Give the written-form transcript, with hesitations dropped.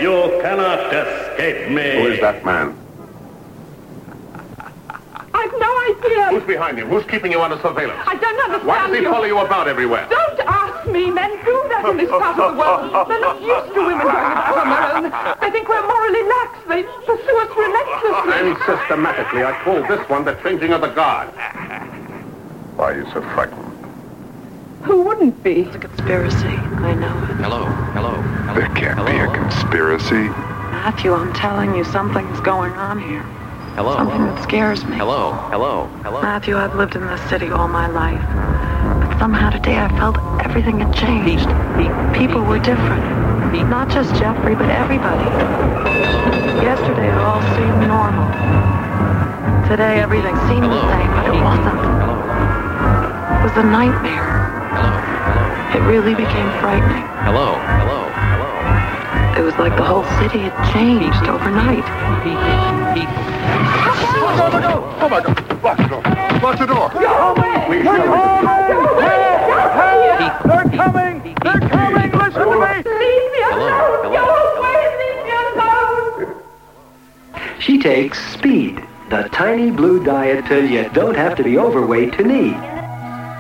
You cannot escape me. Who is that man? I've no idea. Who's behind him? Who's keeping you under surveillance? I don't understand. Why does he follow you about everywhere? Don't ask me. Men do that in this part of the world. They're not used to women going about on their own. They think we're morally lax. They pursue us relentlessly. And systematically, I call this one the changing of the guard. Why are you so frightened? Who wouldn't be? It's a conspiracy. I know it. Hello. There can't be a conspiracy. Matthew, I'm telling you, something's going on here. Hello. Something that scares me. Hello. Matthew, I've lived in this city all my life. But somehow today I felt everything had changed. People were different. Not just Jeffrey, but everybody. Yesterday it all seemed normal. Today everything seemed the same, but it wasn't. It was a nightmare. It really became frightening. Hello. It was like the whole city had changed overnight. Oh, my God. Lock the door. Lock the door. Please, They're coming! They're coming! Listen to me! Leave me alone! Go away! Leave me alone! She takes Speed, the tiny blue diet pill you don't have to be overweight to need.